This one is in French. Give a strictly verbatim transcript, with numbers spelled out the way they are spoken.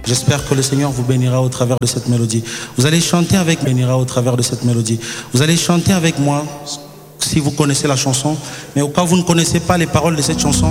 J'espère que le Seigneur vous bénira au travers de cette mélodie. Vous allez chanter avec bénira au travers de cette mélodie. Vous allez chanter avec moi si vous connaissez la chanson, mais au cas où vous ne connaissez pas les paroles de cette chanson,